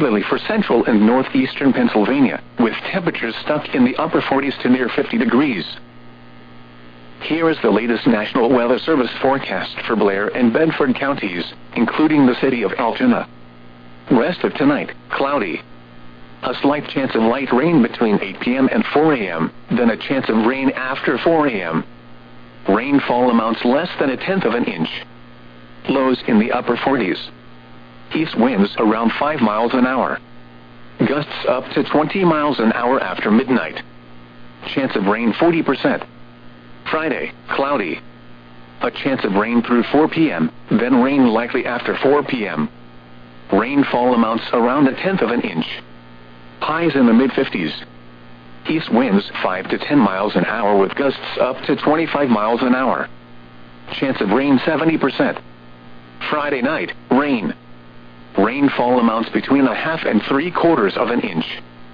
particularly for central and northeastern Pennsylvania, with temperatures stuck in the upper 40s to near 50 degrees. Here is the latest National Weather Service forecast for Blair and Bedford counties, including the city of Altoona. Rest of tonight, cloudy. A slight chance of light rain between 8 p.m. and 4 a.m., then a chance of rain after 4 a.m. Rainfall amounts less than 1/10 of an inch. Lows in the upper 40s. East winds around 5 miles an hour. Gusts up to 20 miles an hour after midnight. Chance of rain 40%. Friday, cloudy. A chance of rain through 4 p.m., then rain likely after 4 p.m. Rainfall amounts around 1/10 of an inch. Highs in the mid-50s. East winds 5 to 10 miles an hour with gusts up to 25 miles an hour. Chance of rain 70%. Friday night, rain. Rainfall amounts between 1/2 and 3/4 of an inch.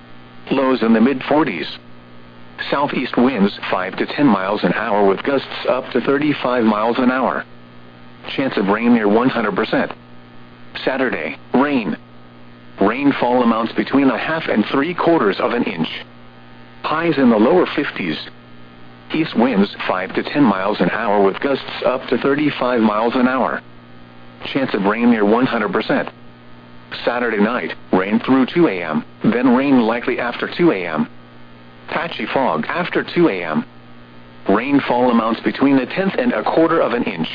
Lows in the mid-40s. Southeast winds 5 to 10 miles an hour with gusts up to 35 miles an hour. Chance of rain near 100%. Saturday, rain. Rainfall amounts between 1/2 and 3/4 of an inch. Highs in the lower 50s. East winds 5 to 10 miles an hour with gusts up to 35 miles an hour. Chance of rain near 100%. Saturday night, rain through 2 a.m., then rain likely after 2 a.m. Patchy fog after 2 a.m. Rainfall amounts between 1/10 and 1/4 of an inch.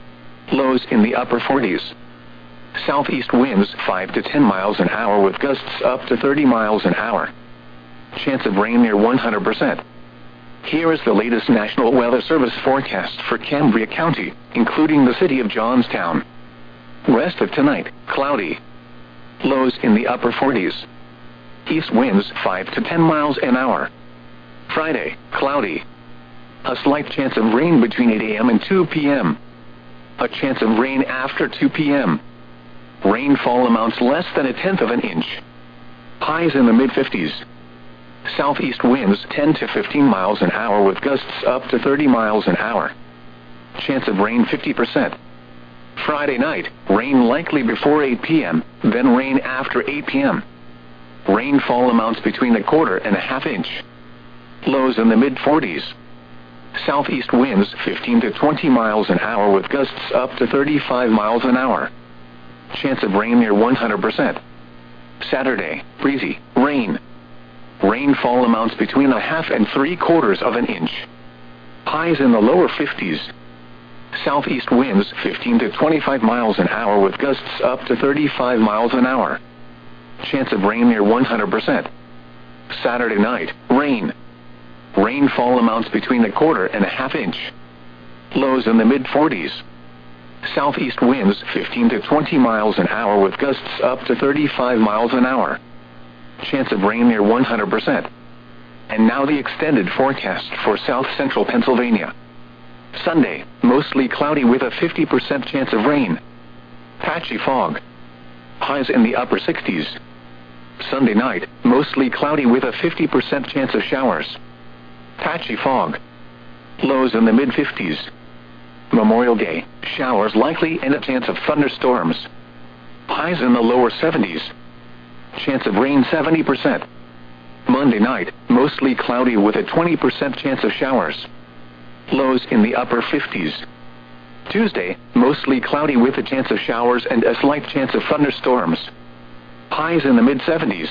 Lows in the upper 40s. Southeast winds 5 to 10 miles an hour with gusts up to 30 miles an hour. Chance of rain near 100%. Here is the latest National Weather Service forecast for Cambria County, including the city of Johnstown. Rest of tonight, cloudy. Lows in the upper 40s. East winds 5 to 10 miles an hour. Friday, cloudy. A slight chance of rain between 8 a.m. and 2 p.m. A chance of rain after 2 p.m. Rainfall amounts less than 1/10 of an inch. Highs in the mid-50s. Southeast winds 10 to 15 miles an hour with gusts up to 30 miles an hour. Chance of rain 50%. Friday night, rain likely before 8 p.m., then rain after 8 p.m. Rainfall amounts between 1/4 and 1/2 inch. Lows in the mid-40s. Southeast winds 15 to 20 miles an hour with gusts up to 35 miles an hour. Chance of rain near 100%. Saturday, breezy, rain. Rainfall amounts between 1/2 and 3/4 of an inch. Highs in the lower 50s. Southeast winds 15 to 25 miles an hour with gusts up to 35 miles an hour. Chance of rain near 100%. Saturday night, rain. Rainfall amounts between 1/4 and 1/2 inch. Lows in the mid-40s. Southeast winds 15 to 20 miles an hour with gusts up to 35 miles an hour. Chance of rain near 100%. And now the extended forecast for south central Pennsylvania. Sunday, mostly cloudy with a 50% chance of rain. Patchy fog. Highs in the upper 60s. Sunday night, mostly cloudy with a 50% chance of showers. Patchy fog. Lows in the mid-50s. Memorial Day, showers likely and a chance of thunderstorms. Highs in the lower 70s. Chance of rain 70%. Monday night, mostly cloudy with a 20% chance of showers. Lows in the upper 50s. Tuesday, mostly cloudy with a chance of showers and a slight chance of thunderstorms. Highs in the mid-70s.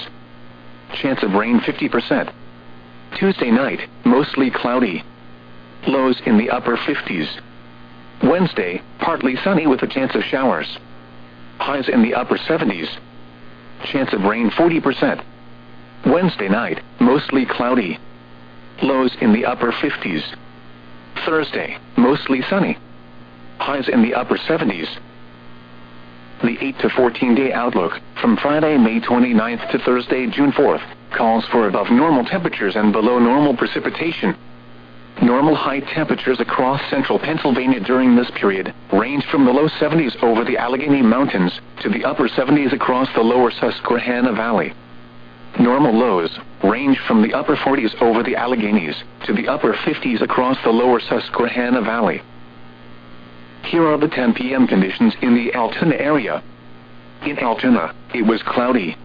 Chance of rain 50%. Tuesday night, mostly cloudy. Lows in the upper 50s. Wednesday, partly sunny with a chance of showers. Highs in the upper 70s. Chance of rain 40%. Wednesday night, mostly cloudy. Lows in the upper 50s. Thursday, mostly sunny. Highs in the upper 70s. The 8 to 14 day outlook, from Friday, May 29th to Thursday, June 4th, calls for above normal temperatures and below normal precipitation. Normal high temperatures across central Pennsylvania during this period range from the low 70s over the Allegheny Mountains to the upper 70s across the lower Susquehanna Valley. Normal lows range from the upper 40s over the Alleghenies to the upper 50s across the lower Susquehanna Valley. Here are the 10 p.m. conditions in the Altoona area. In Altoona, it was cloudy.